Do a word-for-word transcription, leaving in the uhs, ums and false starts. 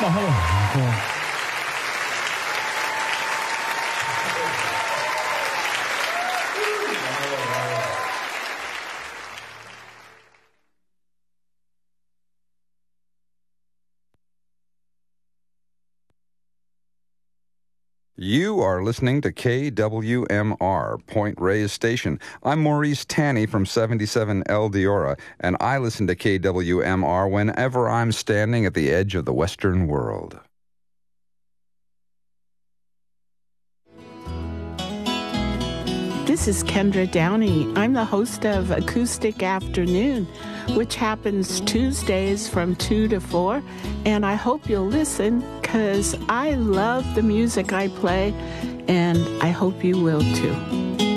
Mahalo. You are listening to K W M R, Point Reyes Station. I'm Maurice Tanney from seventy-seven El Diora, and I listen to K W M R whenever I'm standing at the edge of the Western world. This is Kendra Downey. I'm the host of Acoustic Afternoon, which happens Tuesdays from two to four, and I hope you'll listen because I love the music I play, and I hope you will too.